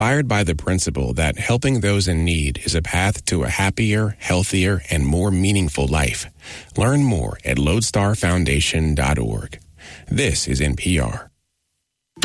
Inspired by the principle that helping those in need is a path to a happier, healthier, and more meaningful life. Learn more at lodestarfoundation.org. This is NPR.